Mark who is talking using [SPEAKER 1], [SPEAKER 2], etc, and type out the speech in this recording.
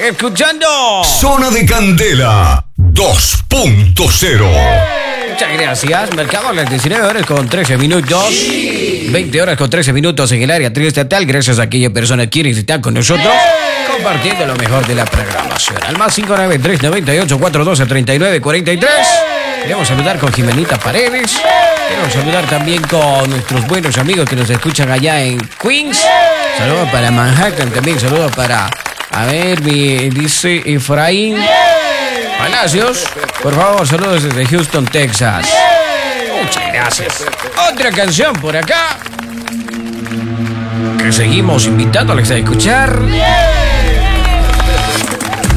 [SPEAKER 1] escuchando
[SPEAKER 2] Zona de Candela 2.0.
[SPEAKER 1] Muchas gracias. Marcamos las 19 horas con 13 minutos. 20 horas con 13 minutos en el área triestatal. Gracias a aquellas personas que quieren estar con nosotros compartiendo lo mejor de la programación. Al más 593 98 412 39 43. Queremos saludar con Jimenita Paredes. Queremos saludar también con nuestros buenos amigos que nos escuchan allá en Queens. Saludos para Manhattan también. Saludos para... A ver, dice Efraín Palacios. Por favor, saludos desde Houston, Texas. Muchas gracias. Otra canción por acá que seguimos invitándoles a escuchar.